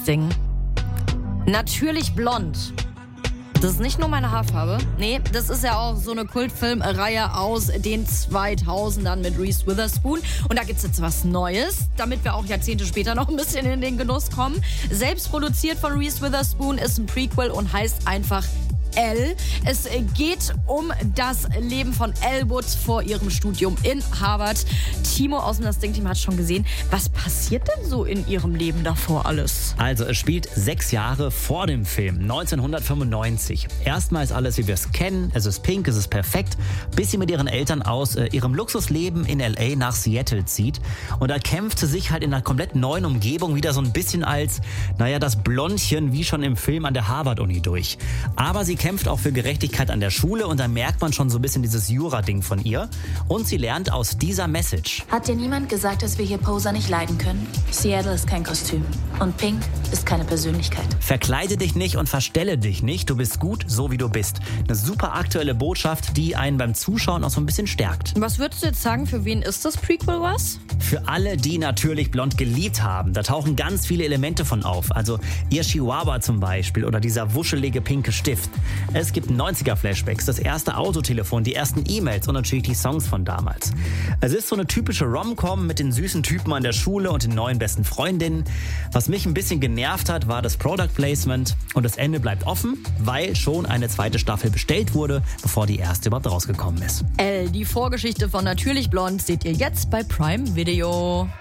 Ding. Natürlich blond. Das ist nicht nur meine Haarfarbe. Nee, das ist ja auch so eine Kultfilmreihe aus den 2000ern mit Reese Witherspoon. Und da gibt's jetzt was Neues, damit wir auch Jahrzehnte später noch ein bisschen in den Genuss kommen. Selbst produziert von Reese Witherspoon, ist ein Prequel und heißt einfach Elle. Es geht um das Leben von Elle Woods vor ihrem Studium in Harvard. Timo aus dem Das Ding-Team hat schon gesehen. Was passiert denn so in ihrem Leben davor alles? Also es spielt 6 Jahre vor dem Film, 1995. Erstmal ist alles, wie wir es kennen. Es ist pink, es ist perfekt. Bis sie mit ihren Eltern aus ihrem Luxusleben in L.A. nach Seattle zieht. Und da kämpft sie sich halt in einer komplett neuen Umgebung wieder so ein bisschen als, das Blondchen wie schon im Film an der Harvard-Uni durch. Aber sie kämpft auch für Gerechtigkeit an der Schule und da merkt man schon so ein bisschen dieses Jura-Ding von ihr. Und sie lernt aus dieser Message. Hat dir niemand gesagt, dass wir hier Poser nicht leiden können? Seattle ist kein Kostüm und Pink ist keine Persönlichkeit. Verkleide dich nicht und verstelle dich nicht. Du bist gut, so wie du bist. Eine super aktuelle Botschaft, die einen beim Zuschauen auch so ein bisschen stärkt. Was würdest du jetzt sagen, für wen ist das Prequel was? Für alle, die natürlich blond geliebt haben. Da tauchen ganz viele Elemente von auf. Also ihr Chihuahua zum Beispiel oder dieser wuschelige pinke Stift. Es gibt 90er-Flashbacks, das erste Autotelefon, die ersten E-Mails und natürlich die Songs von damals. Es ist so eine typische Rom-Com mit den süßen Typen an der Schule und den neuen besten Freundinnen. Was mich ein bisschen genervt hat, war das Product Placement und das Ende bleibt offen, weil schon eine zweite Staffel bestellt wurde, bevor die erste überhaupt rausgekommen ist. Elle, die Vorgeschichte von Natürlich Blond, seht ihr jetzt bei Prime Video.